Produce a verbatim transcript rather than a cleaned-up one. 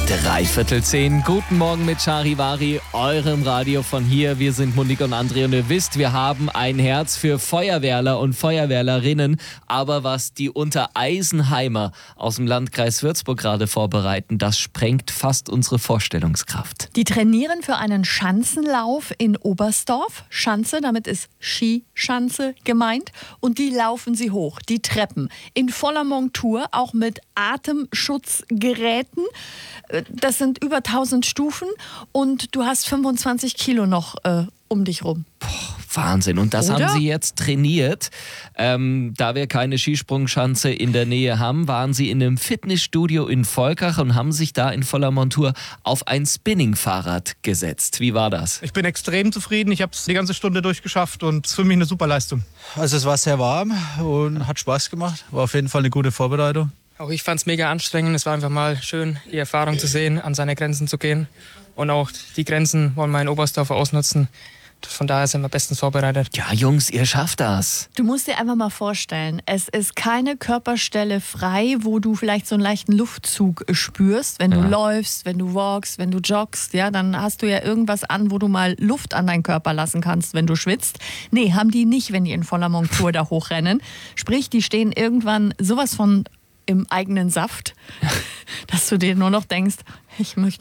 Dreiviertel zehn. Guten Morgen mit Charivari, eurem Radio von hier. Wir sind Monique und André und ihr wisst, wir haben ein Herz für Feuerwehrler und Feuerwehrlerinnen. Aber was die Untereisenheimer aus dem Landkreis Würzburg gerade vorbereiten, das sprengt fast unsere Vorstellungskraft. Die trainieren für einen Schanzenlauf in Oberstdorf. Schanze, damit ist Skischanze gemeint. Und die laufen sie hoch, die Treppen, in voller Montur, auch mit Atemschutzgeräten. Das sind über tausend Stufen und du hast fünfundzwanzig Kilo noch äh, um dich rum. Boah, Wahnsinn. Und das Oder? haben sie jetzt trainiert. Ähm, da wir keine Skisprungschanze in der Nähe haben, waren sie in einem Fitnessstudio in Volkach und haben sich da in voller Montur auf ein Spinningfahrrad gesetzt. Wie war das? Ich bin extrem zufrieden. Ich habe es die ganze Stunde durchgeschafft und es ist für mich eine super Leistung. Also es war sehr warm und hat Spaß gemacht. War auf jeden Fall eine gute Vorbereitung. Auch ich fand es mega anstrengend. Es war einfach mal schön, die Erfahrung zu sehen, an seine Grenzen zu gehen. Und auch die Grenzen wollen wir in Oberstdorf ausnutzen. Von daher sind wir bestens vorbereitet. Ja, Jungs, ihr schafft das. Du musst dir einfach mal vorstellen, es ist keine Körperstelle frei, wo du vielleicht so einen leichten Luftzug spürst. Wenn du Ja. läufst, wenn du walkst, wenn du joggst, ja, dann hast du ja irgendwas an, wo du mal Luft an deinen Körper lassen kannst, wenn du schwitzt. Nee, haben die nicht, wenn die in voller Montur da hochrennen. Sprich, die stehen irgendwann sowas von im eigenen Saft, dass du dir nur noch denkst, ich möchte